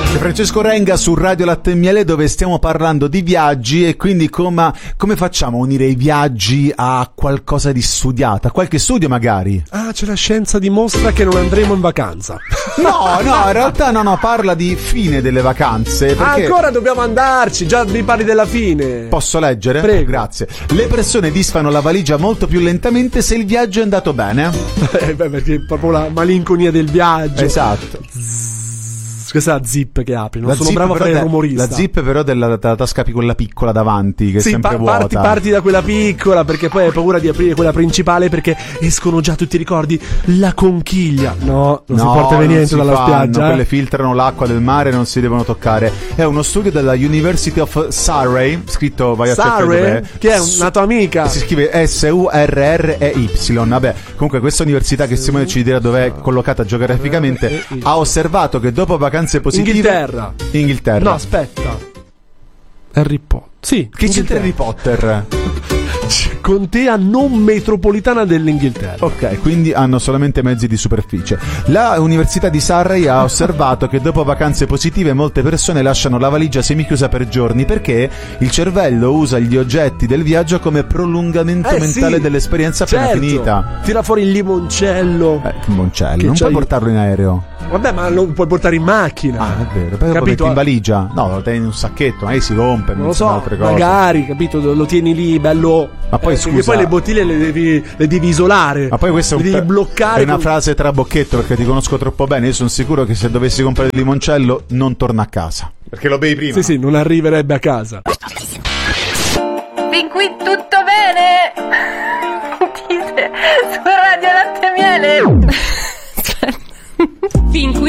Francesco Renga su Radio Latte e Miele, dove stiamo parlando di viaggi e quindi come facciamo a unire i viaggi a qualcosa di studiato, a qualche studio magari. Ah, c'è la scienza dimostra che non andremo in vacanza. No, in realtà no, parla di fine delle vacanze. Perché... ancora dobbiamo andarci, già mi parli della fine. Posso leggere? Prego. Grazie. Le persone disfano la valigia molto più lentamente se il viaggio è andato bene. Perché è proprio la malinconia del viaggio. Esatto. Questa è la zip che apri, non La sono zip bravo a fare il rumorista. La zip però della tasca quella piccola davanti, che è sempre vuota. Parti da quella piccola, perché poi hai paura di aprire quella principale, perché escono già tutti i ricordi. La conchiglia. No, non si porta niente dalla spiaggia. Quelle filtrano l'acqua del mare, non si devono toccare. È uno studio della University of Surrey, scritto vai a cercare, che è una tua amica. Si scrive Surrey. Vabbè, comunque questa università, che Simone ci dirà dove è collocata geograficamente, ha osservato che dopo vacanze positive. Inghilterra. No, aspetta. Harry Potter. Sì. Che c'entra Harry Potter? Contea non metropolitana dell'Inghilterra. Ok, quindi hanno solamente mezzi di superficie. La Università di Surrey ha osservato che dopo vacanze positive molte persone lasciano la valigia semichiusa per giorni, perché il cervello usa gli oggetti del viaggio come prolungamento mentale dell'esperienza appena finita. Tira fuori il limoncello. Limoncello, non puoi portarlo in aereo. Vabbè, ma lo puoi portare in macchina. Ah, è vero. Poi lo metti in valigia. No, lo tieni in un sacchetto, magari si rompe. Non lo so, altre cose. Magari, capito, lo tieni lì, bello. Ma poi scusa, perché poi le bottiglie le devi isolare. Ma poi questo devi bloccare. È una frase trabocchetto, perché ti conosco troppo bene. Io sono sicuro che se dovessi comprare il limoncello non torna a casa, perché lo bevi prima. Sì, non arriverebbe a casa. Fin qui tutto bene? Dite su Radio Latte e Miele. Fin qui